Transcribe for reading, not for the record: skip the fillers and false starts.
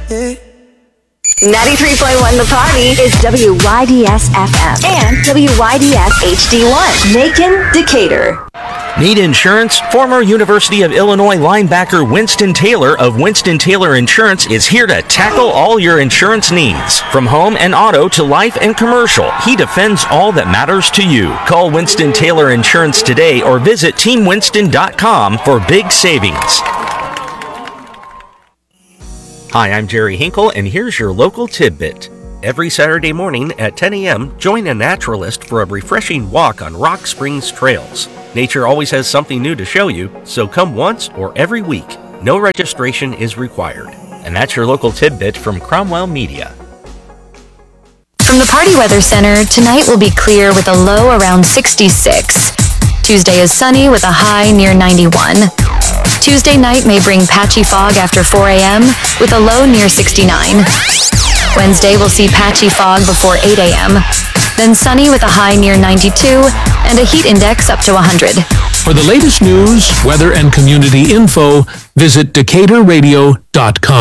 93.1 The Party is WYDS FM and WYDS HD1. Macon, Decatur. Need insurance? Former University of Illinois linebacker Winston Taylor of Winston Taylor Insurance is here to tackle all your insurance needs. From home and auto to life and commercial, he defends all that matters to you. Call Winston Taylor Insurance today or visit teamwinston.com for big savings. Hi, I'm Jerry Hinkle, and here's your local tidbit. Every Saturday morning at 10 a.m., join a naturalist for a refreshing walk on Rock Springs trails. Nature always has something new to show you, so come once or every week. No registration is required. And that's your local tidbit from Cromwell Media. From the Party Weather Center, tonight will be clear with a low around 66. Tuesday is sunny with a high near 91. Tuesday night may bring patchy fog after 4 a.m. with a low near 69. Wednesday will see patchy fog before 8 a.m. Then sunny with a high near 92 and a heat index up to 100. For the latest news, weather, and community info, visit DecaturRadio.com.